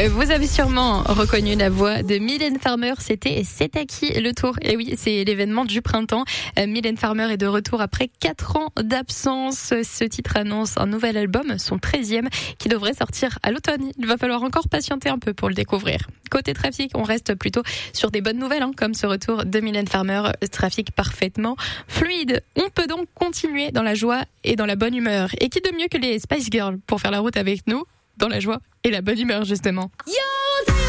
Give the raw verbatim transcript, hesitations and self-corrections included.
Vous avez sûrement reconnu la voix de Mylène Farmer, c'était C'est à qui le tour? Et oui, c'est l'événement du printemps. Mylène Farmer est de retour après quatre ans d'absence. Ce titre annonce un nouvel album, son treizième, qui devrait sortir à l'automne. Il va falloir encore patienter un peu pour le découvrir. Côté trafic, on reste plutôt sur des bonnes nouvelles, hein, comme ce retour de Mylène Farmer, trafic parfaitement fluide. On peut donc continuer dans la joie et dans la bonne humeur. Et qui de mieux que les Spice Girls pour faire la route avec nous, dans la joie et la bonne humeur justement. Yo